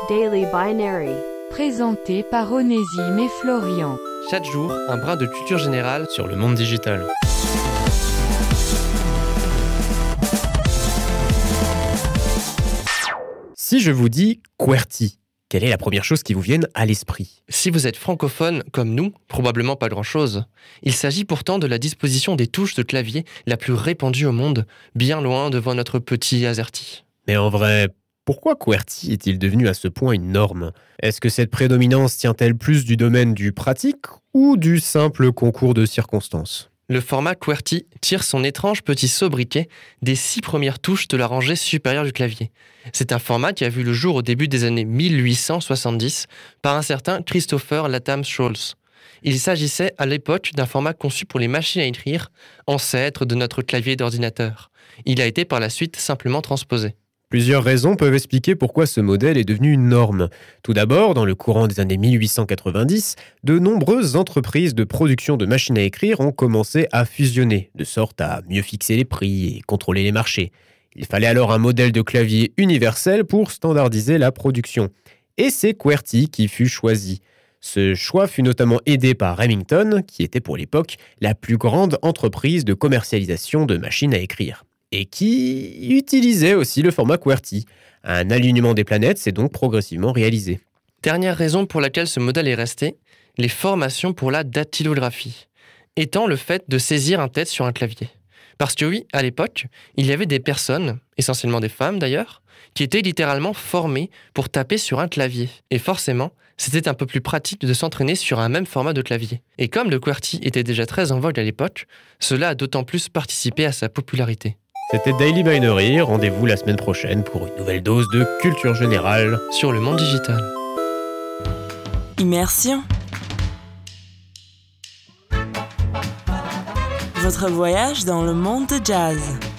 Daily Binary. Présenté par Onésime et Florian. Chaque jour, un brin de culture générale sur le monde digital. Si je vous dis QWERTY, quelle est la première chose qui vous vienne à l'esprit ? Si vous êtes francophone comme nous, probablement pas grand-chose. Il s'agit pourtant de la disposition des touches de clavier la plus répandue au monde, bien loin devant notre petit AZERTY. Mais en vrai, pourquoi QWERTY est-il devenu à ce point une norme ? Est-ce que cette prédominance tient-elle plus du domaine du pratique ou du simple concours de circonstances ? Le format QWERTY tire son étrange petit sobriquet des 6 premières touches de la rangée supérieure du clavier. C'est un format qui a vu le jour au début des années 1870 par un certain Christopher Latham Scholz. Il s'agissait à l'époque d'un format conçu pour les machines à écrire, ancêtre de notre clavier d'ordinateur. Il a été par la suite simplement transposé. Plusieurs raisons peuvent expliquer pourquoi ce modèle est devenu une norme. Tout d'abord, dans le courant des années 1890, de nombreuses entreprises de production de machines à écrire ont commencé à fusionner, de sorte à mieux fixer les prix et contrôler les marchés. Il fallait alors un modèle de clavier universel pour standardiser la production. Et c'est QWERTY qui fut choisi. Ce choix fut notamment aidé par Remington, qui était pour l'époque la plus grande entreprise de commercialisation de machines à écrire. Et qui utilisait aussi le format QWERTY. Un alignement des planètes s'est donc progressivement réalisé. Dernière raison pour laquelle ce modèle est resté, les formations pour la dactylographie, étant le fait de saisir un texte sur un clavier. Parce que oui, à l'époque, il y avait des personnes, essentiellement des femmes d'ailleurs, qui étaient littéralement formées pour taper sur un clavier. Et forcément, c'était un peu plus pratique de s'entraîner sur un même format de clavier. Et comme le QWERTY était déjà très en vogue à l'époque, cela a d'autant plus participé à sa popularité. C'était Daily Binary, rendez-vous la semaine prochaine pour une nouvelle dose de culture générale sur le monde digital. Immersion. Votre voyage dans le monde de jazz.